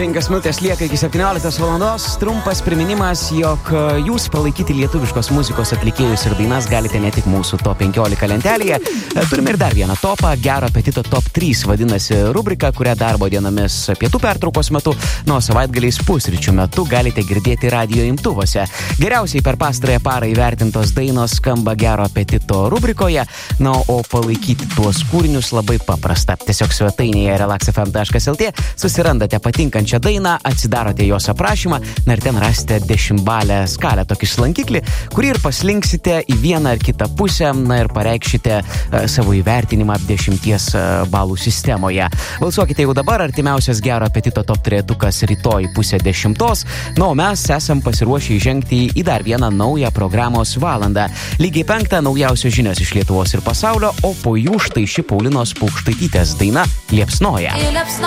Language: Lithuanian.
5 minutės lieka iki 17 valandos. Trumpas priminimas, jog jūs palaikyti lietuviškos muzikos atlikėjus ir dainas galite ne tik mūsų top 15 lentelėje. Turime ir dar vieną topą, Gero apetito top 3 vadinasi rubrika, kurią darbo dienomis pietų pertraukos metu, nuo savaitgaliais pusryčių metu galite girdėti radio imtuvose. Geriausiai per pastarąją parą įvertintos dainos skamba Gero apetito rubrikoje, na, o palaikyti tuos kūrinius labai paprasta. Tiesiog svetainėje relaxfm.lt susirandate patinkančią dainą, atsidarote jos aprašymą, na ir ten rasite 10-balę skalę, tokį slankiklį, kurį ir paslinksite į vieną ar kitą pusę, na ir pareikšite savo įvertinimą 10 balų sistemoje. Balsuokite jau dabar, artimiausias Gero apetito top 3-tukas rytoj 9:30, na o mes esam pasiruošę įžengti į dar vieną naują programos valandą. Lygiai 5 naujausios žinios iš Lietuvos ir pasaulio, o po jų štai ši Paulinos Paukštaitytės daina Liepsnoja.